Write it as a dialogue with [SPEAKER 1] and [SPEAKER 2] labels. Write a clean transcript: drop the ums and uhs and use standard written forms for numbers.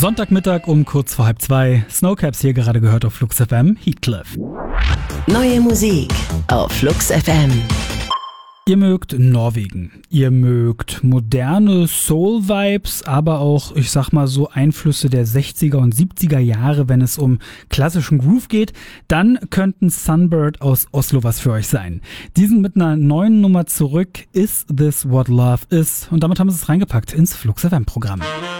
[SPEAKER 1] Sonntagmittag um kurz vor 1:30. Snowcaps hier gerade gehört auf Flux FM, Heathcliff.
[SPEAKER 2] Neue Musik auf Flux FM.
[SPEAKER 1] Ihr mögt Norwegen, ihr mögt moderne Soul-Vibes, aber auch, ich sag mal so, Einflüsse der 60er und 70er Jahre, wenn es um klassischen Groove geht, dann könnten Sunbird aus Oslo was für euch sein. Die sind mit einer neuen Nummer zurück, Is This What Love Is? Und damit haben sie es reingepackt ins Flux FM-Programm.